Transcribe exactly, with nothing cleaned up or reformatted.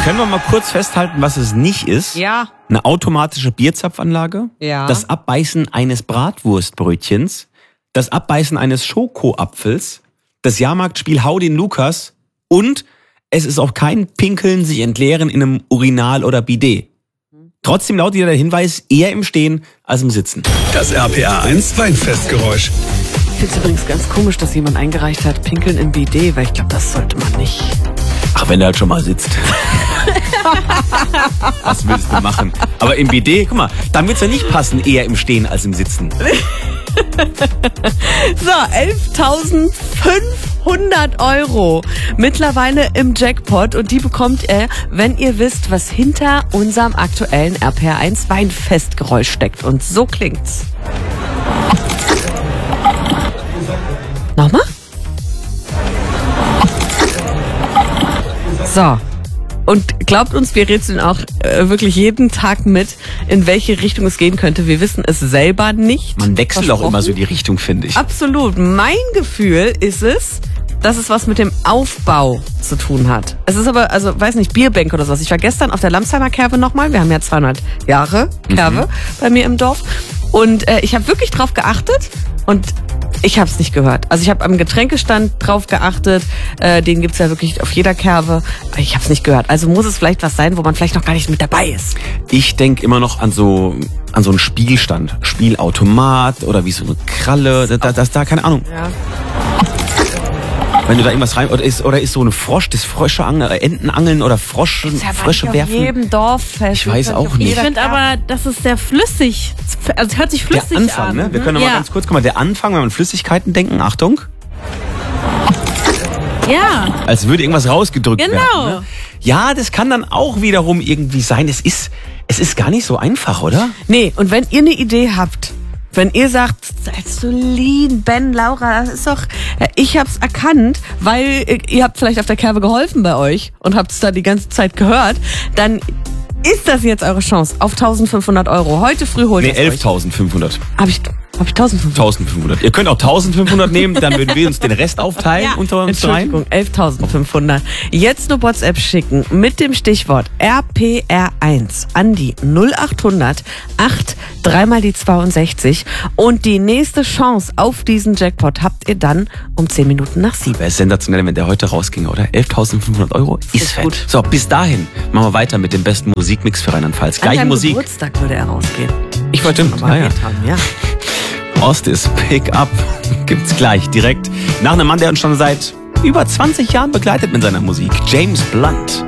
Können wir mal kurz festhalten, was es nicht ist? Ja. Eine automatische Bierzapfanlage, Ja. das Abbeißen eines Bratwurstbrötchens, das Abbeißen eines Schokoapfels, das Jahrmarktspiel Hau den Lukas und es ist auch kein Pinkeln, sich entleeren in einem Urinal oder Bidet. Trotzdem lautet der Hinweis eher im Stehen als im Sitzen. Das R P R eins Weinfestgeräusch. Ich finde es übrigens ganz komisch, dass jemand eingereicht hat, Pinkeln im Bidet, weil ich glaube, das sollte man nicht. Ach, wenn der halt schon mal sitzt. Was willst du machen? Aber im Bidet, guck mal, dann wird's ja nicht passen, eher im Stehen als im Sitzen. So, elftausendfünfhundert Euro mittlerweile im Jackpot und die bekommt ihr, wenn ihr wisst, was hinter unserem aktuellen R P R eins Weinfestgeräusch steckt. Und so klingt's. Nochmal? So. Und glaubt uns, wir rätseln auch äh, wirklich jeden Tag mit, in welche Richtung es gehen könnte. Wir wissen es selber nicht. Man wechselt auch immer so die Richtung, finde ich. Absolut. Mein Gefühl ist es, dass es was mit dem Aufbau zu tun hat. Es ist aber, also weiß nicht, Bierbänk oder sowas. Ich war gestern auf der Lamsheimer Kerbe nochmal. Wir haben ja zweihundert Jahre Kerbe mhm. bei mir im Dorf. Und äh, ich habe wirklich drauf geachtet und ich habe es nicht gehört. Also ich habe am Getränkestand drauf geachtet. Äh, den gibt's ja wirklich auf jeder Kerbe. Aber ich habe es nicht gehört. Also muss es vielleicht was sein, wo man vielleicht noch gar nicht mit dabei ist. Ich denke immer noch an so an so einen Spielstand. Spielautomat oder wie so eine Kralle. Da, da, das da, keine Ahnung. Ja. Wenn du da irgendwas rein... Oder ist, oder ist so eine Frosch, das Frösche angeln, Entenangeln oder Frosch, Ist ja Frösche auf werfen? jedem Dorffest. Ich weiß auch nicht. Ich finde aber, das ist sehr flüssig. Also es hört sich flüssig Der Anfang, an. ne? Wir können noch mal ja. ganz kurz, guck mal, der Anfang, wenn wir an Flüssigkeiten denken, Achtung, Ja, als würde irgendwas rausgedrückt genau. werden. Ne? Ja, das kann dann auch wiederum irgendwie sein. Es ist, es ist gar nicht so einfach, oder? Nee, und wenn ihr eine Idee habt, wenn ihr sagt, seid so lieb, Ben, Laura, das ist doch, ja, ich hab's erkannt, weil ihr habt vielleicht auf der Kerbe geholfen bei euch und habt es da die ganze Zeit gehört, dann ist das jetzt eure Chance auf eintausendfünfhundert Euro. Heute früh holt Nee, ihr es euch. elftausendfünfhundert. Hab ich, hab ich eintausendfünfhundert? eintausendfünfhundert. Ihr könnt auch eintausendfünfhundert nehmen, dann würden wir uns den Rest aufteilen Ja. unter uns rein. Entschuldigung, elftausendfünfhundert. Jetzt nur WhatsApp schicken mit dem Stichwort R P R eins an die null achthundert acht dreimal die zweiundsechzig und die nächste Chance auf diesen Jackpot habt ihr dann um zehn Minuten nach sieben. Wäre sensationell, wenn der heute rausginge, oder? elftausendfünfhundert Euro ist, ist fett. gut. So, bis dahin machen wir weiter mit dem besten Musikmix für Rheinland-Pfalz. An Gleiche deinem Musik. Geburtstag würde er rausgehen. Ich wollte Stimmt, schon mal ja, ja. erwähnt haben, ja. Ostis Pick Up gibt's gleich direkt nach einem Mann, der uns schon seit über zwanzig Jahren begleitet mit seiner Musik. James Blunt.